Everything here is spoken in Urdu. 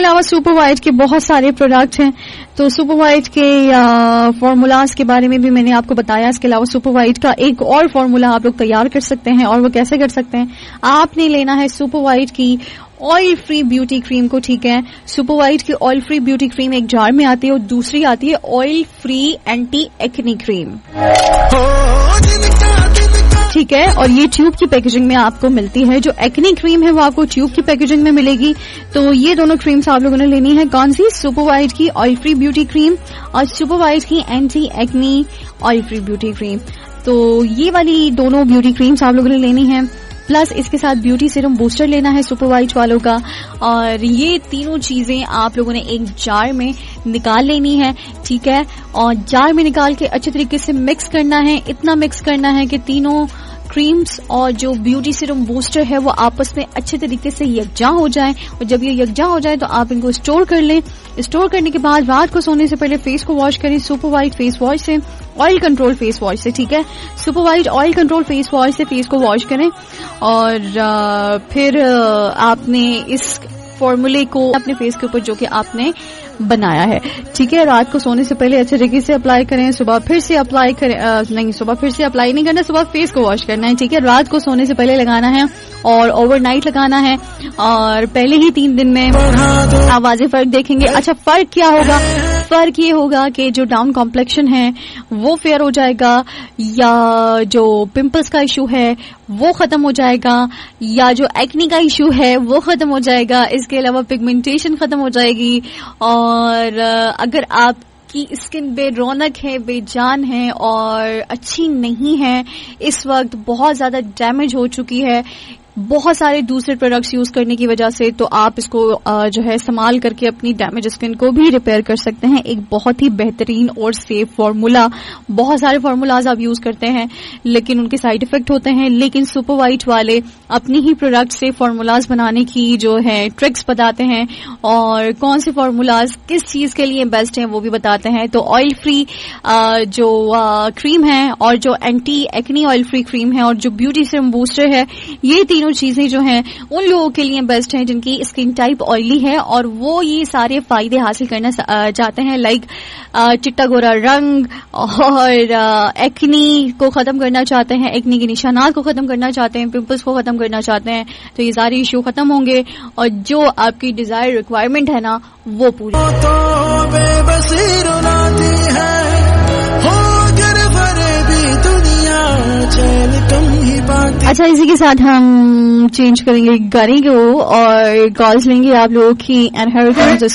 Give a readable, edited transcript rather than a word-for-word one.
علاوہ سپر وائٹ کے بہت سارے پروڈکٹ ہیں. تو سپر وائٹ کے فارمولاز کے بارے میں بھی میں نے آپ کو بتایا. اس کے علاوہ سپر وائٹ کا ایک اور فارمولا آپ لوگ تیار کر سکتے ہیں, اور وہ کیسے کر سکتے ہیں. آپ نے لینا ہے سپر وائٹ کی آئل فری بیوٹی کریم کو. ٹھیک ہے, سپر وائٹ کی آئل فری بیوٹی کریم ایک جار میں آتی ہے, اور دوسری آتی ہے آئل فری اینٹی ایکنی کریم. ٹھیک ہے, اور یہ ٹیوب کی پیکیجنگ میں آپ کو ملتی ہے. جو ایکنی کریم ہے وہ آپ کو ٹیوب کی پیکیجنگ میں ملے گی. تو یہ دونوں کریمز آپ لوگوں نے لینی ہے. کون سی؟ سپر وائٹ کی آئل فری بیوٹی کریم اور سپر وائٹ کی anti acne oil free beauty کریم. تو یہ والی دونوں بیوٹی کریمز آپ لوگوں نے لینی ہے. پلس اس کے ساتھ بیوٹی سیرم بوسٹر لینا ہے سپر وائٹ والوں کا. اور یہ تینوں چیزیں آپ لوگوں نے ایک جار میں نکال لینی ہے. ٹھیک ہے, اور جار میں نکال کے اچھے طریقے سے مکس کرنا ہے. اتنا مکس کرنا ہے کہ تینوں کریمز اور جو بیوٹی سیرم بوسٹر ہے وہ آپس میں اچھے طریقے سے یکجا ہو جائیں. اور جب یہ یکجا ہو جائے تو آپ ان کو اسٹور کر لیں. اسٹور کرنے کے بعد رات کو سونے سے پہلے فیس کو واش کریں سپر وائٹ فیس واش سے, آئل کنٹرول فیس واش سے. ٹھیک ہے, super white oil control face wash سے فیس کو واش کریں. اور پھر آپ نے اس فارمولے کو اپنے فیس کے اوپر جو کہ آپ نے بنایا ہے, ٹھیک ہے, رات کو سونے سے پہلے اچھے طریقے سے اپلائی کریں. صبح پھر سے اپلائی کریں, نہیں صبح پھر سے اپلائی نہیں کرنا, صبح فیس کو واش کرنا ہے. ٹھیک ہے, رات کو سونے سے پہلے لگانا ہے اور اوور نائٹ لگانا ہے. اور پہلے ہی 3 دن میں آپ واضح فرق دیکھیں گے. اچھا, فرق کیا ہوگا؟ فرق یہ ہوگا کہ جو ڈاؤن کمپلیکشن ہے وہ فیئر ہو جائے گا, یا جو پمپلز کا ایشو ہے وہ ختم ہو جائے گا, یا جو ایکنی کا ایشو ہے وہ ختم ہو جائے گا. اس کے علاوہ پگمنٹیشن ختم ہو جائے گی. اور اگر آپ کی اسکن بے رونق ہے, بے جان ہے اور اچھی نہیں ہے, اس وقت بہت زیادہ ڈیمیج ہو چکی ہے بہت سارے دوسرے پروڈکٹس یوز کرنے کی وجہ سے, تو آپ اس کو جو ہے استعمال کر کے اپنی ڈیمیج اسکن کو بھی ریپیئر کر سکتے ہیں. ایک بہت ہی بہترین اور سیف فارمولا. بہت سارے فارمولاز آپ یوز کرتے ہیں لیکن ان کے سائیڈ افیکٹ ہوتے ہیں, لیکن سپر وائٹ والے اپنی ہی پروڈکٹ سے فارمولاز بنانے کی جو ہے ٹرکس بتاتے ہیں, اور کون سے فارمولاز کس چیز کے لیے بیسٹ ہیں وہ بھی بتاتے ہیں. تو آئل فری جو کریم ہے, اور جو اینٹی ایکنی آئل فری کریم ہے, اور جو بیوٹی سیرم بوسٹر ہے, یہ تینوں چیزیں جو ہیں ان لوگوں کے لیے بیسٹ ہیں جن کی اسکن ٹائپ آئلی ہے اور وہ یہ سارے فائدے حاصل کرنا چاہتے ہیں, لائک چٹا گورا رنگ, اور ایکنی کو ختم کرنا چاہتے ہیں, ایکنی کے نشانات کو ختم کرنا چاہتے ہیں, پمپلز کو ختم کرنا چاہتے ہیں. تو یہ سارے ایشو ختم ہوں گے, اور جو آپ کی ڈیزائر ریکوائرمنٹ ہے نا وہ پوری. اچھا, اسی کے ساتھ ہم چینج کریں گے گانے کو اور کالز لیں گے آپ لوگوں کی. And here comes